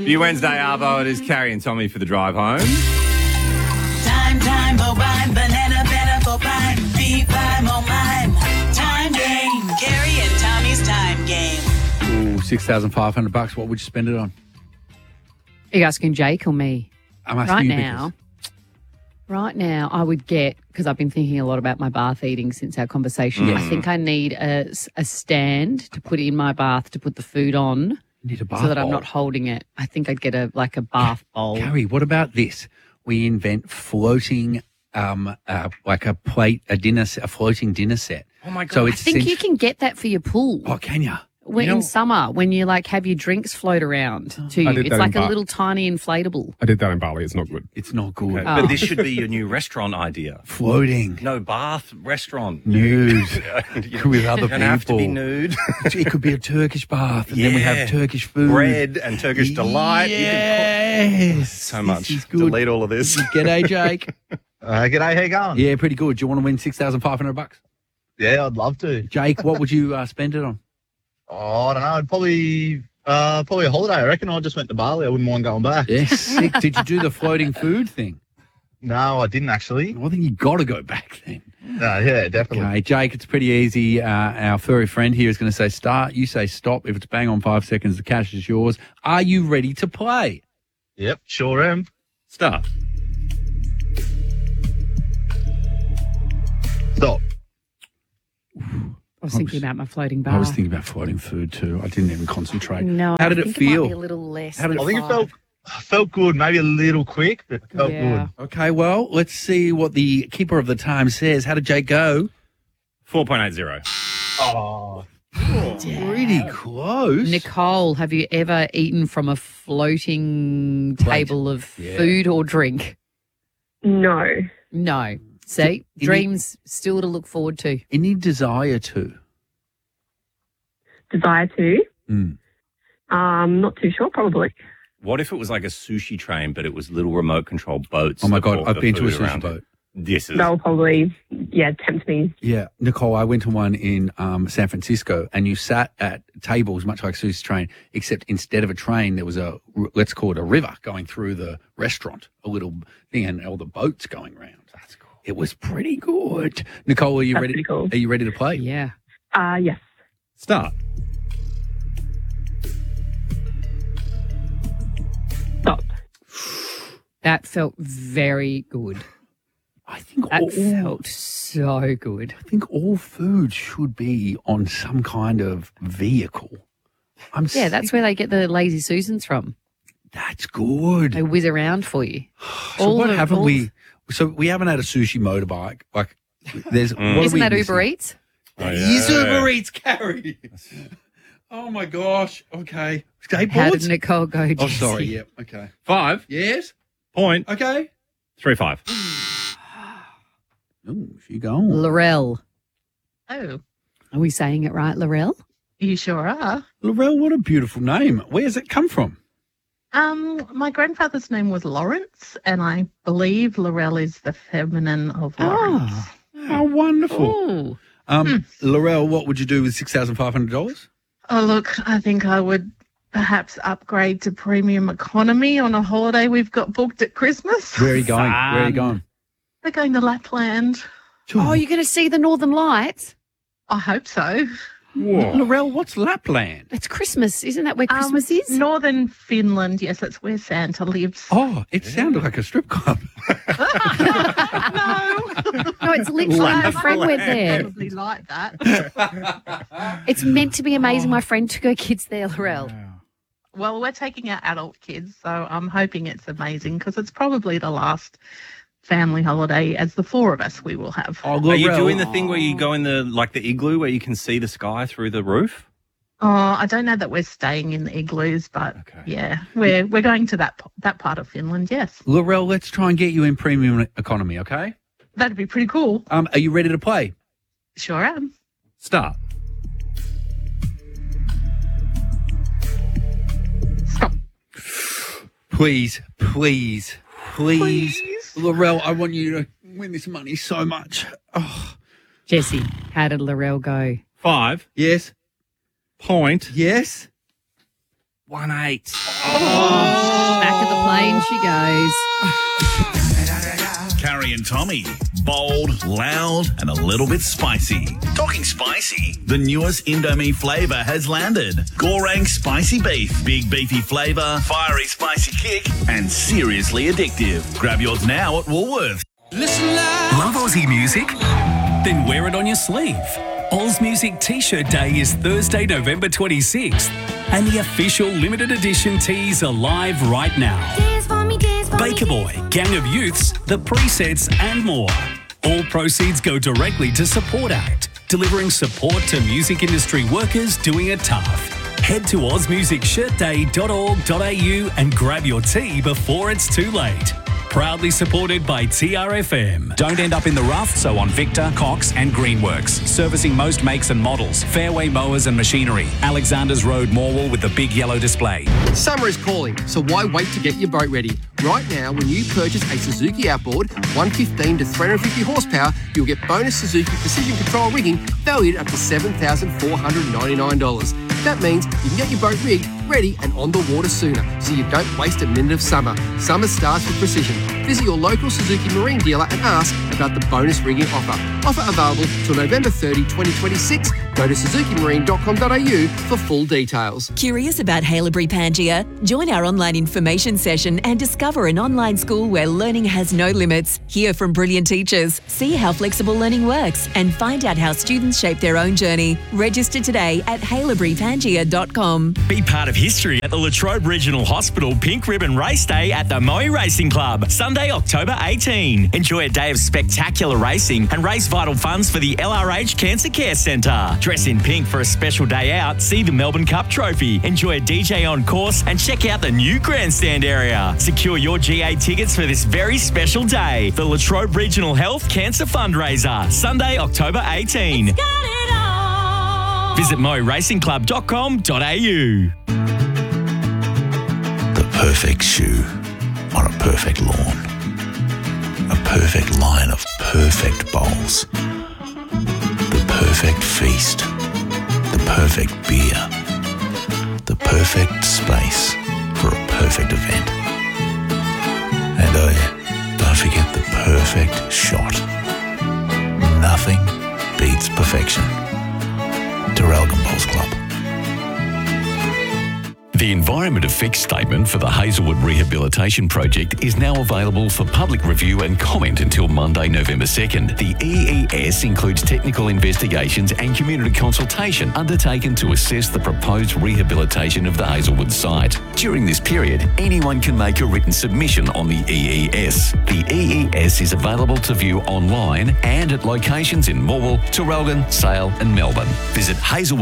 Your Wednesday, Arvo. It is Carrie and Tommy for the drive home. Time for rhyme, banana, for rhyme, B5 more mime. Time game, Carrie and Tommy's time game. Ooh, $6,500. What would you spend it on? Are you asking Jake or me? I'm asking Right now, I would get, because I've been thinking a lot about my bath eating since our conversation, I think I need a stand to put in my bath to put the food on. You need a bath so that I'm bowl. not holding it. I think I'd get a bath bowl. Carrie, what about this? We invent floating, like a floating dinner set. Oh, my God. So I it's think you can get that for your pool. Oh, can you? In summer, when you have your drinks float around to you. It's like a little tiny inflatable. I did that in Bali. It's not good. It's not good. Okay. But this should be your new restaurant idea. Floating. No, bath restaurant. Nude. With other You don't have to be people. nude. It could be a Turkish bath, and then we have Turkish food. Bread and Turkish delight. Yes. So much. This is good. Delete all of this. G'day, Jake. G'day, how you going? Yeah, pretty good. Do you want to win $6,500? Yeah, I'd love to. Jake, what would you spend it on? Oh, I don't know. I'd probably a holiday. I reckon I just went to Bali. I wouldn't mind going back. Yes, sick. Did you do the floating food thing? No, I didn't actually. I think you got to go back then. No, yeah, definitely. Okay, Jake, it's pretty easy. Our furry friend here is going to say start. You say stop. If it's bang on 5 seconds, the cash is yours. Are you ready to play? Yep, sure am. Start. Stop. I was thinking about my floating bath. I was thinking about floating food too. I didn't even concentrate. No, How did I it think feel? It might be a little less. How did than I think it five. felt good. Maybe a little quick, but it felt Yeah. good. Okay, well, let's see what the keeper of the time says. How did Jake go? 4.80. Oh, Pretty close. Nicole, have you ever eaten from a floating Plate. table of Yeah. food or drink? No. No. See, Any- dreams still to look forward to. Any desire to? Desire to? Mm. Not too sure, probably. What if it was like a sushi train, but it was little remote control boats? Oh my that God, brought I've the been to a food sushi around it? boat. This is That will probably, tempt me. Yeah, Nicole, I went to one in San Francisco, and you sat at tables much like Susie's train, except instead of a train, there was let's call it a river going through the restaurant, a little thing, and all the boats going around. That's cool. It was pretty good. Nicole, are you That's ready? pretty cool. Are you ready to play? Yeah. Yes. start. Stop. That felt very good. I think That all, felt so good. I think all food should be on some kind of vehicle. Yeah, that's where they get the lazy Susans from. That's good. They whiz around for you. So what haven't we? So we haven't had a sushi motorbike. Like there's what are Isn't we that missing? Uber Eats? Oh, Is yeah. Uber Eats carry? Oh my gosh. Okay. How did Skateboards? Nicole go, Oh, Jesse? sorry. Yep. Okay. 5. Yes. Point. Okay. 35. Ooh, she gone. Laurel. Oh, Are we saying it right, Laurel? you sure are. Laurel, what a beautiful name. Where's it come from? My grandfather's name was Lawrence, and I believe Laurel is the feminine of Lawrence. How wonderful. Oh. Laurel, what would you do with $6,500? Oh, look, I think I would perhaps upgrade to premium economy on a holiday we've got booked at Christmas. Where are you going? Where are you going? We're going to Lapland. Oh, you're going to see the Northern Lights? I hope so. Laurel, what's Lapland? It's Christmas. Isn't that where Christmas is? Northern Finland, yes, that's where Santa lives. Oh, it sounded like a strip club. No, it's literally my friend went there. Probably like that. It's meant to be amazing. My friend took her kids there, Laurel. Well, we're taking our adult kids, so I'm hoping it's amazing because it's probably the last family holiday as the four of us we will have. Oh, Are you Laurel. doing the thing where you go in the igloo where you can see the sky through the roof? Oh, I don't know that we're staying in the igloos, but yeah, we're going to that part of Finland. Yes, Laurel, let's try and get you in premium economy, okay? that'd be pretty cool. Are you ready to play? Sure am. Start. Stop. Please, please, please. Laurel, I want you to win this money so much. Oh, Jesse, how did Laurel go? 5. yes, Point. yes. 1-8. Back of the plane she goes. Carrie and Tommy. Bold, loud, and a little bit spicy. Talking spicy, the newest Indomie flavour has landed. Goreng spicy beef, big beefy flavour, fiery spicy kick, and seriously addictive. Grab yours now at Woolworths. Love Aussie music? Then wear it on your sleeve. Oz Music T-shirt Day is Thursday, November 26th, and the official limited edition tees are live right now. Baker Boy, Gang of Youths, The Presets, and more. All proceeds go directly to Support Act, delivering support to music industry workers doing it tough. Head to ozmusicshirtday.org.au and grab your tee before it's too late. Proudly supported by TRFM. Don't end up in the rough, so on Victor, Cox and Greenworks. Servicing most makes and models. Fairway mowers and machinery. Alexander's Road, Morwell with the big yellow display. Summer is calling, so why wait to get your boat ready? Right now, when you purchase a Suzuki Outboard, 115 to 350 horsepower, you'll get bonus Suzuki Precision Control rigging valued up to $7,499. That means you can get your boat rigged, ready and on the water sooner, so you don't waste a minute of summer. Summer starts with precision. Visit your local Suzuki Marine dealer and ask about the bonus rigging offer. Offer available till November 30, 2026. Go to suzukimarine.com.au for full details. Curious about Haileybury Pangaea? Join our online information session and discover an online school where learning has no limits. Hear from brilliant teachers, see how flexible learning works, and find out how students shape their own journey. Register today at haileyburypangaea.com. Be part of history at the Latrobe Regional Hospital Pink Ribbon Race Day at the Moe Racing Club, Sunday, October 18. Enjoy a day of spectacular racing and raise vital funds for the LRH Cancer Care Centre. Dress in pink for a special day out, see the Melbourne Cup Trophy, enjoy a DJ on course and check out the new grandstand area. Secure your GA tickets for this very special day. The Latrobe Regional Health Cancer Fundraiser, Sunday, October 18. Visit moracingclub.com.au. The perfect shoe on a perfect lawn. A perfect line of perfect bowls. The perfect feast. The perfect beer. The perfect space for a perfect event. And oh yeah, don't forget the perfect shot. Nothing beats perfection. Traralgon Bowls Club. The Environment Effects Statement for the Hazelwood Rehabilitation Project is now available for public review and comment until Monday, November 2nd. The EES includes technical investigations and community consultation undertaken to assess the proposed rehabilitation of the Hazelwood site. During this period, anyone can make a written submission on the EES. The EES is available to view online and at locations in Morwell, Traralgon, Sale and Melbourne. Visit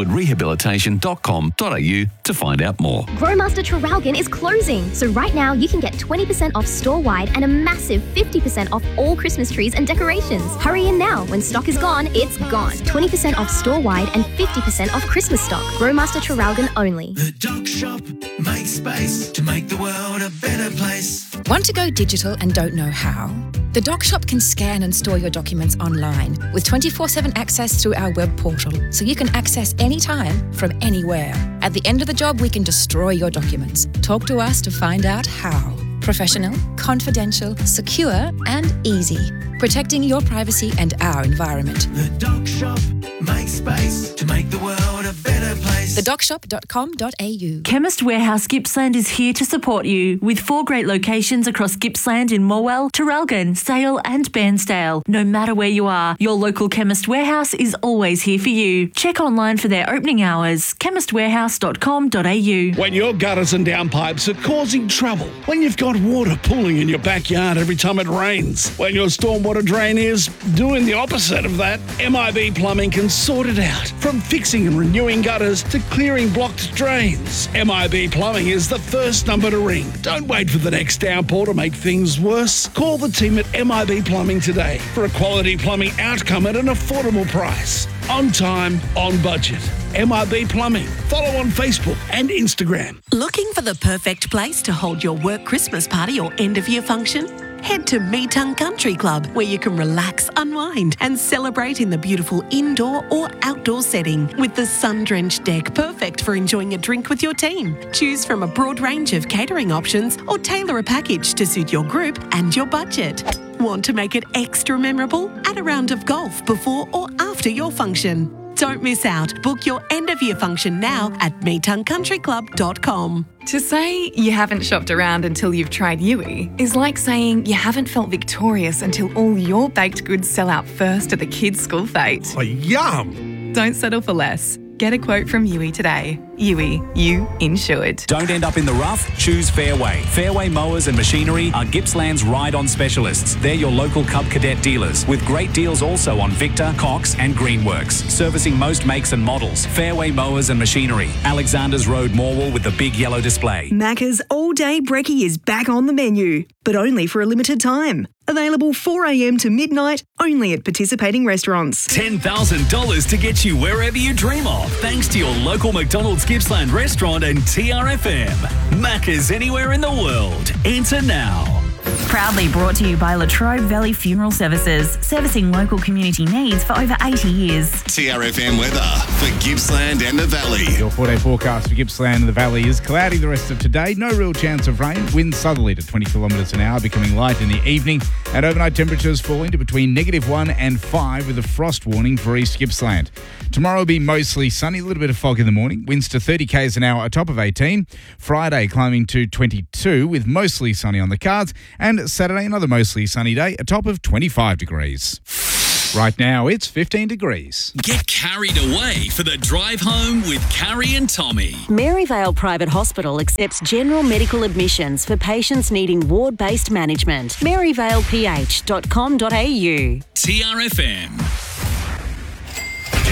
hazelwoodrehabilitation.com.au to find out more. Growmaster Traralgon is closing, so right now you can get 20% off store-wide and a massive 50% off all Christmas trees and decorations. Hurry in now. When stock is gone, it's gone. 20% off store-wide and 50% off Christmas stock. Growmaster Traralgon only. The Doc Shop makes space to make the world a better place. Want to go digital and don't know how? The Doc Shop can scan and store your documents online with 24/7 access through our web portal, so you can access anytime from anywhere. At the end of the job, we can destroy your documents. Talk to us to find out how. Professional, confidential, secure, and easy. Protecting your privacy and our environment. The Doc Shop makes space to make the world a better place. thedocshop.com.au. Chemist Warehouse Gippsland is here to support you with 4 great locations across Gippsland in Morwell, Traralgon, Sale and Bairnsdale. No matter where you are, your local Chemist Warehouse is always here for you. Check online for their opening hours. chemistwarehouse.com.au. When your gutters and downpipes are causing trouble, when you've got water pooling in your backyard every time it rains, when your stormwater drain is doing the opposite of that, MIB Plumbing can sort it out. From fixing and renewing gutters to clearing blocked drains, MIB Plumbing is the first number to ring. Don't wait for the next downpour to make things worse. Call the team at MIB Plumbing today for a quality plumbing outcome at an affordable price. On time, on budget. MIB Plumbing. Follow on Facebook and Instagram. Looking for the perfect place to hold your work Christmas party or end of year function? head to Metung Country Club, where you can relax, unwind and celebrate in the beautiful indoor or outdoor setting with the sun-drenched deck, perfect for enjoying a drink with your team. Choose from a broad range of catering options or tailor a package to suit your group and your budget. Want to make it extra memorable? Add a round of golf before or after your function. Don't miss out. Book your end-of-year function now at meetungcountryclub.com. To say you haven't shopped around until you've tried Yui is like saying you haven't felt victorious until all your baked goods sell out first at the kids' school fete. Oh, yum! Don't settle for less. Get a quote from Yui today. Yui, you insured. Don't end up in the rough? Choose Fairway. Fairway Mowers and Machinery are Gippsland's ride-on specialists. They're your local Cub Cadet dealers, with great deals also on Victor, Cox and Greenworks, servicing most makes and models. Fairway Mowers and Machinery, Alexander's Road, Morwell, with the big yellow display. Macca's all-day brekkie is back on the menu, but only for a limited time. Available 4 a.m. to midnight, only at participating restaurants. $10,000 to get you wherever you dream of, thanks to your local McDonald's Gippsland restaurant and TRFM. Macca's anywhere in the world. Enter now. Proudly brought to you by Latrobe Valley Funeral Services, servicing local community needs for over 80 years. TRFM weather for Gippsland and the Valley. Your 4-day forecast for Gippsland and the Valley is cloudy the rest of today. No real chance of rain. Winds southerly to 20 kilometres an hour, becoming light in the evening. And overnight temperatures falling to between -1 and 5 with a frost warning for East Gippsland. Tomorrow will be mostly sunny, a little bit of fog in the morning. Winds to 30 k's an hour, a top of 18. Friday climbing to 22 with mostly sunny on the cards. And Saturday, another mostly sunny day, a top of 25 degrees. Right now, it's 15 degrees. Get carried away for the drive home with Carrie and Tommy. Maryvale Private Hospital accepts general medical admissions for patients needing ward-based management. maryvaleph.com.au. TRFM.